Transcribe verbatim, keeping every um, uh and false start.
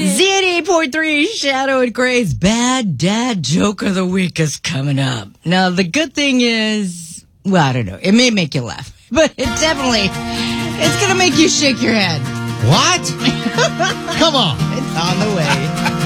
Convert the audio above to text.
Z eighty-eight point three Shadow and Gray's Bad Dad Joke of the Week is coming up. Now, the good thing is, well, I don't know. It may make you laugh, but it definitely, it's going to make you shake your head. What? Come on. It's on the way.